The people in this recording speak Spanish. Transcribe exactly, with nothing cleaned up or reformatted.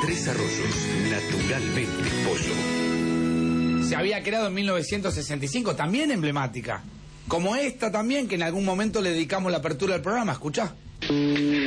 Tres Arroyos, naturalmente pollo. Se había creado en mil novecientos sesenta y cinco, también emblemática. Como esta también, que en algún momento le dedicamos la apertura del programa, escuchá.